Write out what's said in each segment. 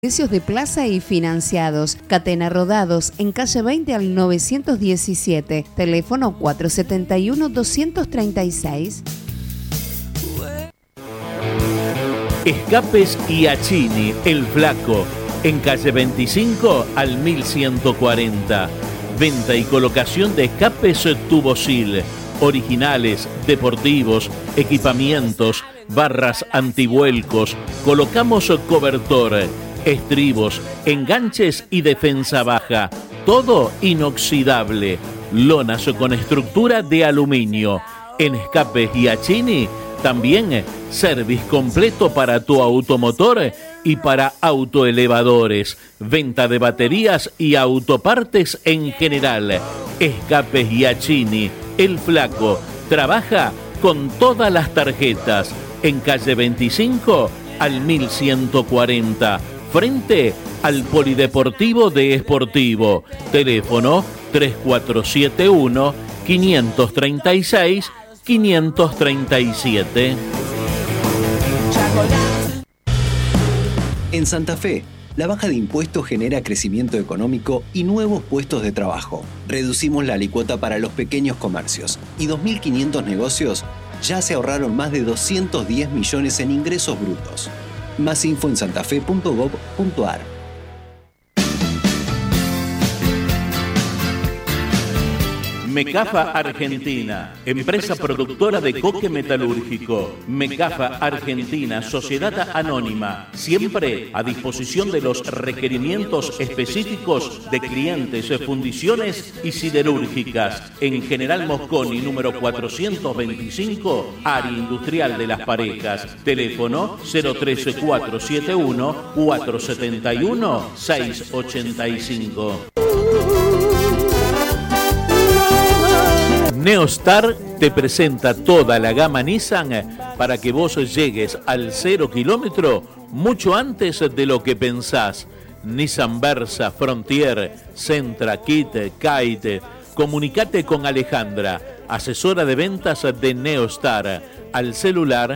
Precios de plaza y financiados. Catena Rodados en calle 20 al 917. Teléfono 471-236. Escapes Iachini, El Flaco, en calle 25 al 1140. Venta y colocación de escapes Tubosil, originales, deportivos, equipamientos, barras antivuelcos. Colocamos cobertor, estribos, enganches y defensa baja. Todo inoxidable. Lonas con estructura de aluminio. En Escapes Iachini también service completo para tu automotor y para autoelevadores. Venta de baterías y autopartes en general. Escapes Iachini, El Flaco. Trabaja con todas las tarjetas. En calle 25 al 1140. Frente al Polideportivo de Esportivo. Teléfono 3471-536-537. En Santa Fe, la baja de impuestos genera crecimiento económico y nuevos puestos de trabajo. Reducimos la alícuota para los pequeños comercios y 2.500 negocios ya se ahorraron más de 210 millones en ingresos brutos. Más info en santafe.gov.ar. Mecafa Argentina, empresa productora de coque metalúrgico. Mecafa Argentina, sociedad anónima, siempre a disposición de los requerimientos específicos de clientes, fundiciones y siderúrgicas. En General Mosconi, número 425, área industrial de Las Parejas. Teléfono 013-471 471 685. Neostar te presenta toda la gama Nissan para que vos llegues al 0 kilómetro mucho antes de lo que pensás. Nissan Versa, Frontier, Sentra, Kite, Kite. Comunicate con Alejandra, asesora de ventas de Neostar, al celular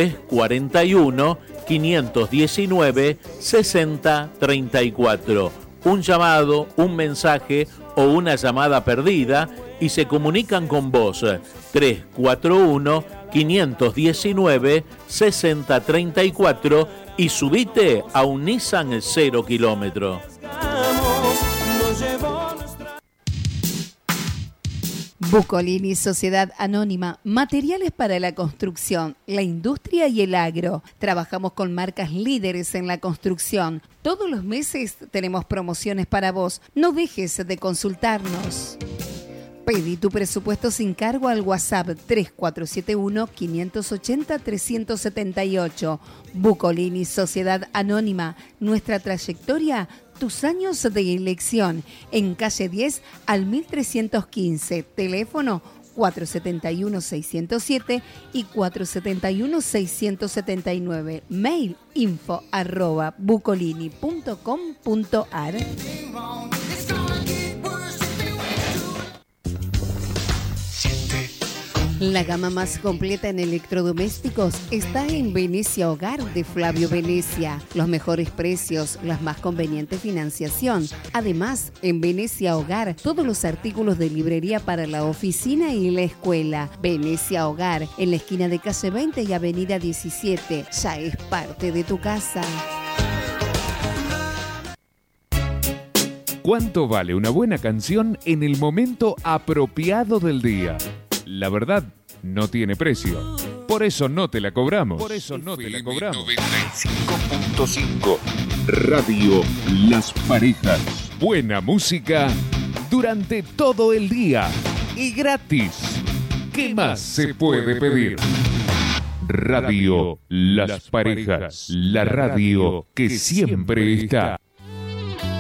341-519-6034. Un llamado, un mensaje o una llamada perdida y se comunican con vos. 341-519-6034 y subite a un Nissan 0 kilómetro. Bucolini, Sociedad Anónima, materiales para la construcción, la industria y el agro. Trabajamos con marcas líderes en la construcción. Todos los meses tenemos promociones para vos. No dejes de consultarnos. Pedí tu presupuesto sin cargo al WhatsApp 3471-580-378. Bucolini, Sociedad Anónima. Nuestra trayectoria, tus años de elección. En calle 10 al 1315. Teléfono 471-607 y 471-679. Mail info@bucolini.com.ar. La gama más completa en electrodomésticos está en Venecia Hogar de Flavio Venecia. Los mejores precios, la más conveniente financiación. Además, en Venecia Hogar, todos los artículos de librería para la oficina y la escuela. Venecia Hogar, en la esquina de calle 20 y avenida 17. Ya es parte de tu casa. ¿Cuánto vale una buena canción en el momento apropiado del día? La verdad, no tiene precio. Por eso no te la cobramos. 95.5 Radio Las Parejas. Buena música durante todo el día y gratis. ¿Qué más se puede pedir? Radio Las Parejas, la radio que siempre está.